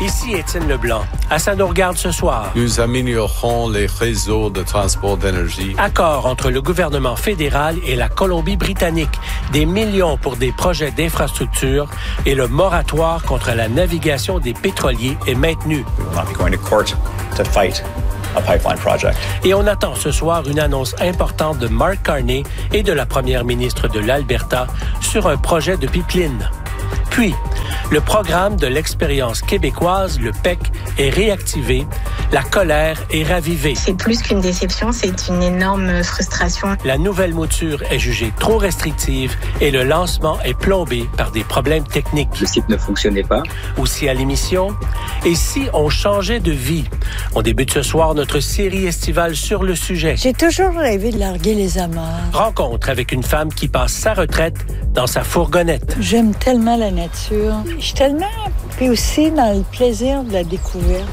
Ici Étienne Leblanc. À Ça nous regarde ce soir. Nous améliorerons les réseaux de transport d'énergie. Accord entre le gouvernement fédéral et la Colombie-Britannique. Des millions pour des projets d'infrastructure et le moratoire contre la navigation des pétroliers est maintenu. We will not be going to court to fight a pipeline project. Et on attend ce soir une annonce importante de Mark Carney et de la première ministre de l'Alberta sur un projet de pipeline. Puis, le programme de l'expérience québécoise, le PEC, est réactivé. La colère est ravivée. C'est plus qu'une déception, c'est une énorme frustration. La nouvelle mouture est jugée trop restrictive et le lancement est plombé par des problèmes techniques. Le site ne fonctionnait pas. Aussi à l'émission, et si on changeait de vie? On débute ce soir notre série estivale sur le sujet. J'ai toujours rêvé de larguer les amarres. Rencontre avec une femme qui passe sa retraite dans sa fourgonnette. J'aime tellement la nature. Je suis tellement... Puis aussi dans le plaisir de la découverte.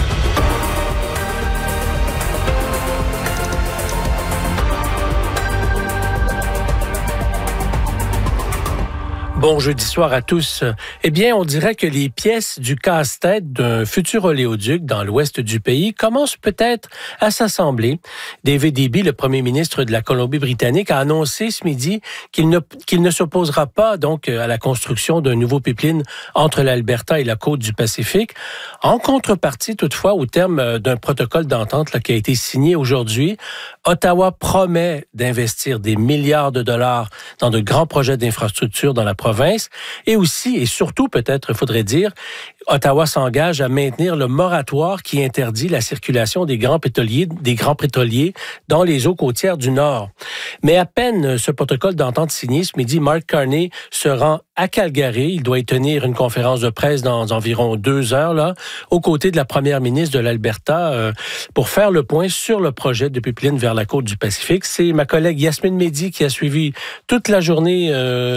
Bon jeudi soir à tous. Eh bien, on dirait que les pièces du casse-tête d'un futur oléoduc dans l'ouest du pays commencent peut-être à s'assembler. David Eby, le premier ministre de la Colombie-Britannique, a annoncé ce midi qu'il ne s'opposera pas donc à la construction d'un nouveau pipeline entre l'Alberta et la côte du Pacifique. En contrepartie, toutefois, au terme d'un protocole d'entente qui a été signé aujourd'hui, Ottawa promet d'investir des milliards de dollars dans de grands projets d'infrastructure dans la province. Et aussi, et surtout peut-être, il faudrait dire, Ottawa s'engage à maintenir le moratoire qui interdit la circulation des grands pétroliers dans les eaux côtières du Nord. Mais à peine ce protocole d'entente signé, ce midi, Mark Carney se rend à Calgary. Il doit y tenir une conférence de presse dans environ 2 heures, là, aux côtés de la première ministre de l'Alberta, pour faire le point sur le projet de pipeline vers la côte du Pacifique. C'est ma collègue Yasmine Mehdi qui a suivi toute la journée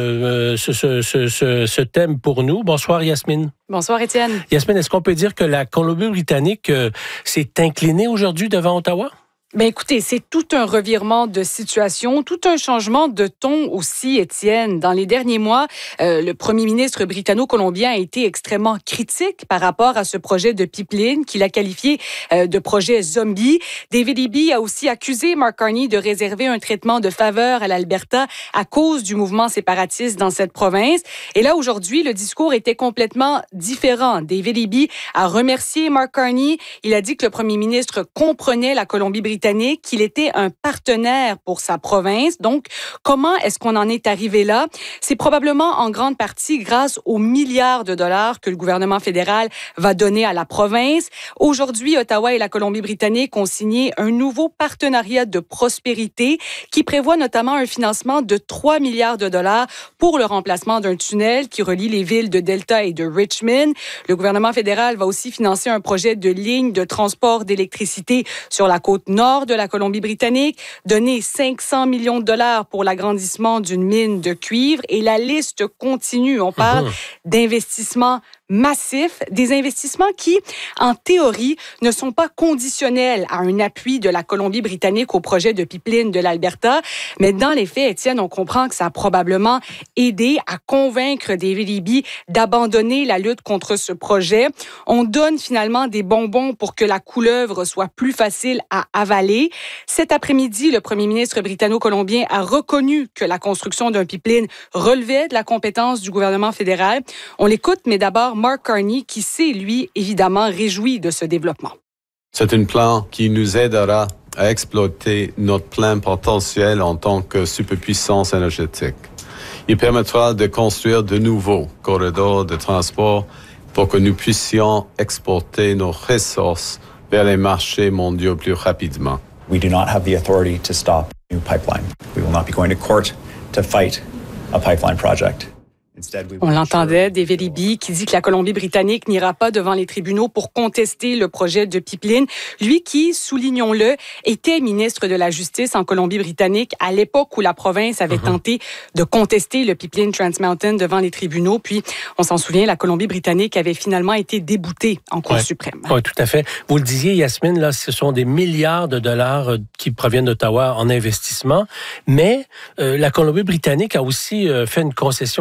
ce thème pour nous. Bonsoir Yasmine. Bonsoir Étienne. Yasmine, est-ce qu'on peut dire que la Colombie-Britannique s'est inclinée aujourd'hui devant Ottawa? Ben écoutez, c'est tout un revirement de situation, tout un changement de ton aussi, Étienne. Dans les derniers mois, le premier ministre britanno-colombien a été extrêmement critique par rapport à ce projet de pipeline qu'il a qualifié de projet zombie. David Eby a aussi accusé Mark Carney de réserver un traitement de faveur à l'Alberta à cause du mouvement séparatiste dans cette province. Et là, aujourd'hui, le discours était complètement différent. David Eby a remercié Mark Carney. Il a dit que le premier ministre comprenait la Colombie-Britannique, qu'il était un partenaire pour sa province. Donc, comment est-ce qu'on en est arrivé là? C'est probablement en grande partie grâce aux milliards de dollars que le gouvernement fédéral va donner à la province. Aujourd'hui, Ottawa et la Colombie-Britannique ont signé un nouveau partenariat de prospérité qui prévoit notamment un financement de 3 milliards de dollars pour le remplacement d'un tunnel qui relie les villes de Delta et de Richmond. Le gouvernement fédéral va aussi financer un projet de ligne de transport d'électricité sur la côte nord de la Colombie-Britannique, donner 500 millions de dollars pour l'agrandissement d'une mine de cuivre et la liste continue. On parle d'investissements massifs, des investissements qui, en théorie, ne sont pas conditionnels à un appui de la Colombie-Britannique au projet de pipeline de l'Alberta. Mais dans les faits, Étienne, on comprend que ça a probablement aidé à convaincre David Eby d'abandonner la lutte contre ce projet. On donne finalement des bonbons pour que la couleuvre soit plus facile à avaler. Cet après-midi, le premier ministre britanno-colombien a reconnu que la construction d'un pipeline relevait de la compétence du gouvernement fédéral. On l'écoute, mais d'abord, Mark Carney, qui s'est, lui, évidemment, réjoui de ce développement. C'est un plan qui nous aidera à exploiter notre plein potentiel en tant que superpuissance énergétique. Il permettra de construire de nouveaux corridors de transport pour que nous puissions exporter nos ressources vers les marchés mondiaux plus rapidement. We do not have the authority to stop a new pipeline. We will not be going to court to fight a pipeline project. On l'entendait, David Eby, qui dit que la Colombie-Britannique n'ira pas devant les tribunaux pour contester le projet de pipeline. Lui qui, soulignons-le, était ministre de la Justice en Colombie-Britannique à l'époque où la province avait tenté de contester le pipeline Trans Mountain devant les tribunaux. Puis, on s'en souvient, la Colombie-Britannique avait finalement été déboutée en Cour suprême. Oui, tout à fait. Vous le disiez, Yasmine, là, ce sont des milliards de dollars qui proviennent d'Ottawa en investissement. Mais la Colombie-Britannique a aussi fait une concession importante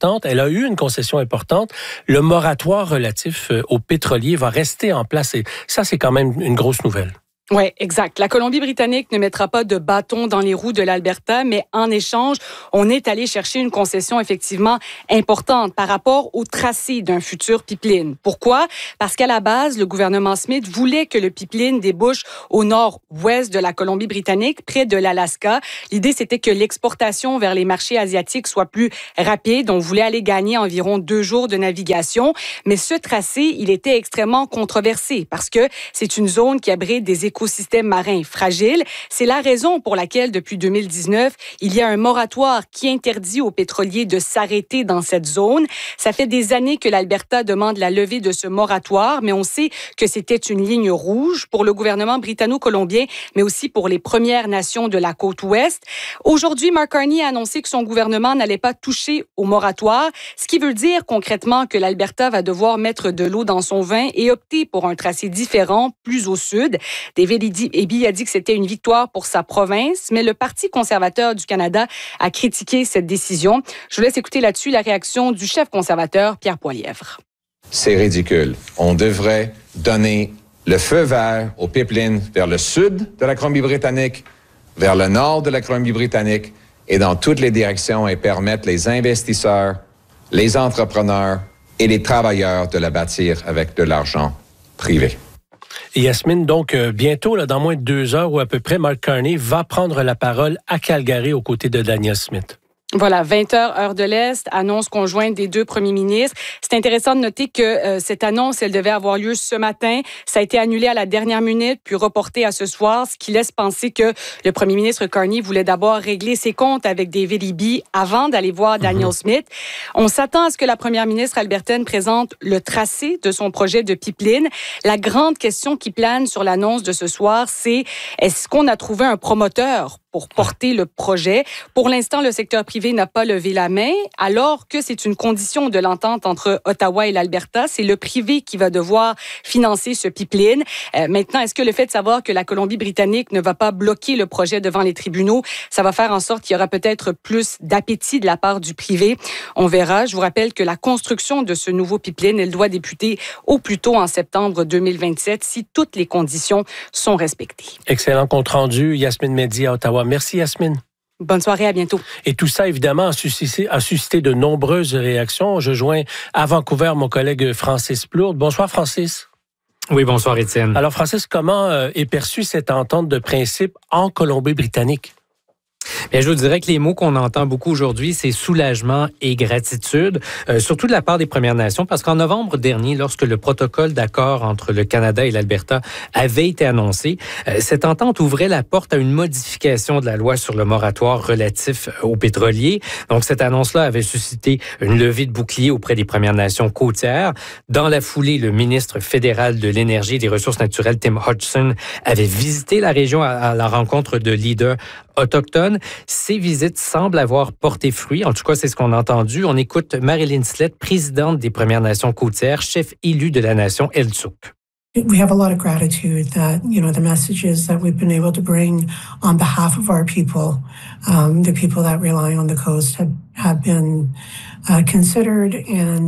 importante. Elle a eu une concession importante. Le moratoire relatif aux pétroliers va rester en place. Et ça, c'est quand même une grosse nouvelle. Oui, exact. La Colombie-Britannique ne mettra pas de bâton dans les roues de l'Alberta, mais en échange, on est allé chercher une concession effectivement importante par rapport au tracé d'un futur pipeline. Pourquoi? Parce qu'à la base, le gouvernement Smith voulait que le pipeline débouche au nord-ouest de la Colombie-Britannique, près de l'Alaska. L'idée, c'était que l'exportation vers les marchés asiatiques soit plus rapide. On voulait aller gagner environ 2 jours de navigation. Mais ce tracé, il était extrêmement controversé parce que c'est une zone qui abrite des écosystèmes marins fragiles. C'est la raison pour laquelle, depuis 2019, il y a un moratoire qui interdit aux pétroliers de s'arrêter dans cette zone. Ça fait des années que l'Alberta demande la levée de ce moratoire, mais on sait que c'était une ligne rouge pour le gouvernement britanno-colombien, mais aussi pour les Premières Nations de la côte ouest. Aujourd'hui, Mark Carney a annoncé que son gouvernement n'allait pas toucher au moratoire, ce qui veut dire concrètement que l'Alberta va devoir mettre de l'eau dans son vin et opter pour un tracé différent, plus au sud. David Eby a dit que c'était une victoire pour sa province, mais le Parti conservateur du Canada a critiqué cette décision. Je vous laisse écouter là-dessus la réaction du chef conservateur, Pierre Poilievre. C'est ridicule. On devrait donner le feu vert au pipeline vers le sud de la Colombie-Britannique, vers le nord de la Colombie-Britannique et dans toutes les directions et permettre les investisseurs, les entrepreneurs et les travailleurs de la bâtir avec de l'argent privé. Et Yasmine, donc bientôt, là, dans moins de 2 heures ou à peu près, Mark Carney va prendre la parole à Calgary aux côtés de Danielle Smith. Voilà, 20h, heure de l'Est, annonce conjointe des 2 premiers ministres. C'est intéressant de noter que cette annonce, elle devait avoir lieu ce matin. Ça a été annulé à la dernière minute, puis reporté à ce soir, ce qui laisse penser que le premier ministre Carney voulait d'abord régler ses comptes avec David Eby avant d'aller voir Danielle Smith. On s'attend à ce que la première ministre albertaine présente le tracé de son projet de pipeline. La grande question qui plane sur l'annonce de ce soir, c'est est-ce qu'on a trouvé un promoteur pour porter le projet? Pour l'instant, le secteur privé n'a pas levé la main, alors que c'est une condition de l'entente entre Ottawa et l'Alberta. C'est le privé qui va devoir financer ce pipeline. Maintenant, est-ce que le fait de savoir que la Colombie-Britannique ne va pas bloquer le projet devant les tribunaux, ça va faire en sorte qu'il y aura peut-être plus d'appétit de la part du privé? On verra. Je vous rappelle que la construction de ce nouveau pipeline, elle doit débuter au plus tôt en septembre 2027 si toutes les conditions sont respectées. Excellent compte rendu. Yasmine Mehdi à Ottawa. Merci Yasmine. Bonne soirée, à bientôt. Et tout ça, évidemment, a suscité de nombreuses réactions. Je joins à Vancouver mon collègue Francis Plourde. Bonsoir Francis. Oui, bonsoir Étienne. Alors Francis, comment est perçue cette entente de principe en Colombie-Britannique? Bien, je vous dirais que les mots qu'on entend beaucoup aujourd'hui, c'est soulagement et gratitude, surtout de la part des Premières Nations, parce qu'en novembre dernier, lorsque le protocole d'accord entre le Canada et l'Alberta avait été annoncé, cette entente ouvrait la porte à une modification de la loi sur le moratoire relatif aux pétroliers. Donc, cette annonce-là avait suscité une levée de bouclier auprès des Premières Nations côtières. Dans la foulée, le ministre fédéral de l'Énergie et des Ressources naturelles, Tim Hodgson, avait visité la région à la rencontre de leaders autochtones. Ces visites semblent avoir porté fruit. En tout cas, c'est ce qu'on a entendu. On écoute Marilyn Slett, présidente des Premières Nations côtières, chef élu de la nation Heiltsuk. We have a lot of gratitude that, the messages that we've been able to bring on behalf of our people, the people that rely on the coast have been considered and,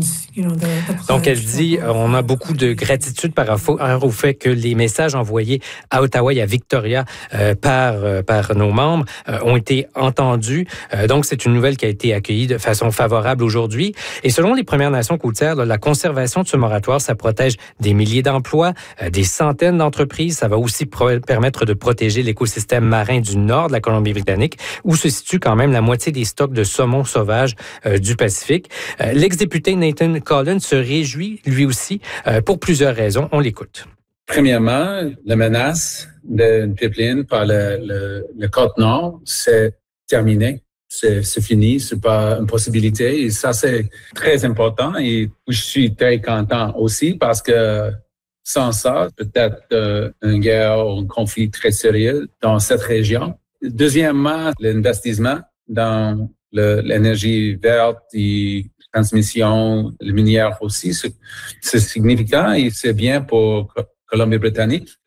Donc, elle dit, on a beaucoup de gratitude par rapport au fait que les messages envoyés à Ottawa et à Victoria par nos membres ont été entendus. Donc, c'est une nouvelle qui a été accueillie de façon favorable aujourd'hui. Et selon les Premières Nations côtières, la conservation de ce moratoire, ça protège des milliers d'emplois, des centaines d'entreprises. Ça va aussi permettre de protéger l'écosystème marin du nord de la Colombie-Britannique, où se situe quand même la moitié des stocks de saumon sauvage du Pacifique. L'ex-député Nathan Collins se réjouit, lui aussi, pour plusieurs raisons. On l'écoute. Premièrement, la menace d'une pipeline par le côte nord, c'est terminé. C'est fini, c'est pas une possibilité. Et ça, c'est très important. Et je suis très content aussi parce que sans ça, peut-être une guerre ou un conflit très sérieux dans cette région. Deuxièmement, l'investissement dans l'énergie verte et transmission, le minière aussi, c'est significant et c'est bien pour Colombie-Britannique.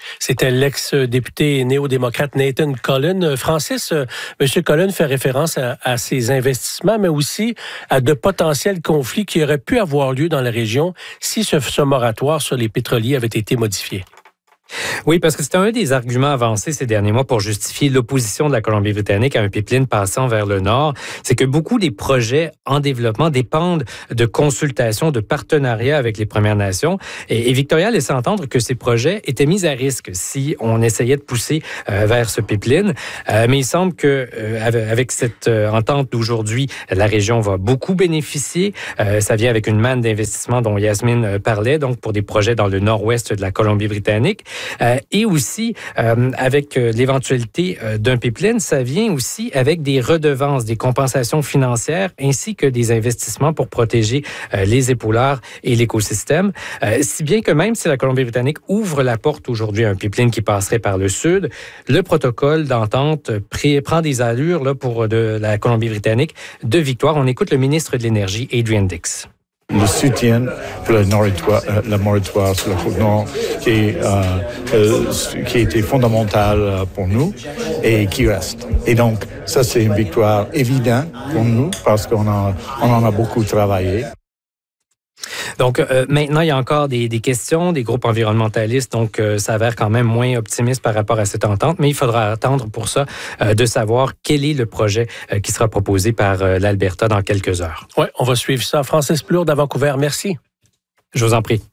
C'était l'ex-député néo-démocrate Nathan Cullen. Francis, M. Cullen fait référence à ces investissements, mais aussi à de potentiels conflits qui auraient pu avoir lieu dans la région si ce moratoire sur les pétroliers avait été modifié. Oui, parce que c'était un des arguments avancés ces derniers mois pour justifier l'opposition de la Colombie-Britannique à un pipeline passant vers le nord. C'est que beaucoup des projets en développement dépendent de consultations, de partenariats avec les Premières Nations. Et Victoria laissait entendre que ces projets étaient mis à risque si on essayait de pousser vers ce pipeline. Mais il semble que avec cette entente d'aujourd'hui, la région va beaucoup bénéficier. Ça vient avec une manne d'investissement dont Yasmine parlait, donc pour des projets dans le nord-ouest de la Colombie-Britannique. Et aussi, avec l'éventualité d'un pipeline, ça vient aussi avec des redevances, des compensations financières, ainsi que des investissements pour protéger les épaulards et l'écosystème. Si bien que même si la Colombie-Britannique ouvre la porte aujourd'hui à un pipeline qui passerait par le sud, le protocole d'entente prend des allures là, pour de la Colombie-Britannique de victoire. On écoute le ministre de l'Énergie, Adrian Dix. Le soutien pour le moratoire sur la côte nord qui a été fondamental pour nous et qui reste. Et donc, ça, c'est une victoire évidente pour nous parce qu'on en a beaucoup travaillé. Donc, maintenant, il y a encore des questions, des groupes environnementalistes, donc s'avèrent quand même moins optimistes par rapport à cette entente, mais il faudra attendre pour ça de savoir quel est le projet qui sera proposé par l'Alberta dans quelques heures. Oui, on va suivre ça. Francis Plourde à Vancouver, merci. Je vous en prie.